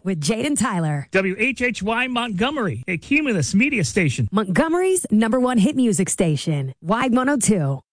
with Jaden Tyler. WHHY Montgomery, a Cumulus media station. Montgomery's #1 hit music station. Wide 102.